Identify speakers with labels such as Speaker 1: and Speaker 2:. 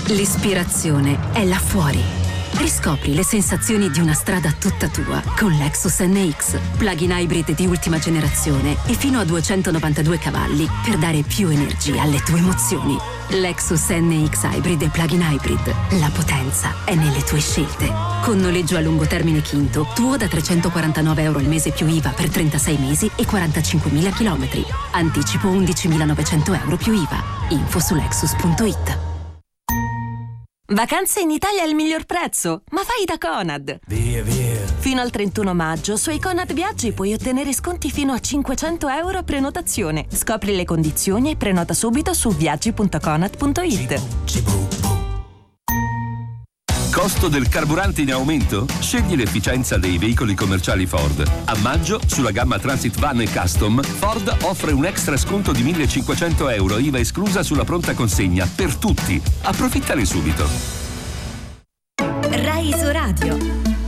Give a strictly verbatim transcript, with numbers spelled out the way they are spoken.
Speaker 1: L'ispirazione è là fuori. Riscopri le sensazioni di una strada tutta tua con Lexus N X, plug-in hybrid di ultima generazione e fino a duecentonovantadue cavalli per dare più energia alle tue emozioni. Lexus N X Hybrid e plug-in hybrid. La potenza è nelle tue scelte. Con noleggio a lungo termine Quinto, tuo da trecentoquarantanove euro al mese più I V A per trentasei mesi e quarantacinquemila chilometri. Anticipo undicimilanovecento euro più I V A. Info su lexus punto it.
Speaker 2: Vacanze in Italia al miglior prezzo, ma fai da Conad.
Speaker 3: Via, via.
Speaker 2: Fino al trentuno maggio sui Conad Viaggi puoi ottenere sconti fino a cinquecento euro a prenotazione. Scopri le condizioni e prenota subito su viaggi punto conad punto it.
Speaker 4: Costo del carburante in aumento? Scegli l'efficienza dei veicoli commerciali Ford. A maggio, sulla gamma Transit Van e Custom, Ford offre un extra sconto di millecinquecento euro, I V A esclusa sulla pronta consegna, per tutti. Approfittane subito.
Speaker 5: Rai Iso Radio.